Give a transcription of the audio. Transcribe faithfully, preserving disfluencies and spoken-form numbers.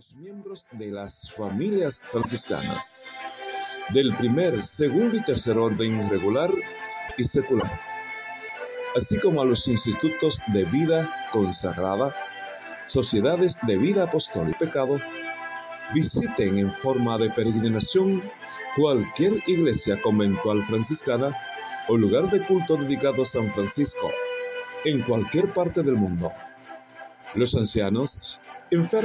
los miembros de las familias franciscanas, del primer, segundo y tercer orden regular y secular, así como a los institutos de vida consagrada, sociedades de vida apostólica y pecado, visiten en forma de peregrinación cualquier iglesia conventual franciscana o lugar de culto dedicado a San Francisco en cualquier parte del mundo. Los ancianos, enfermos,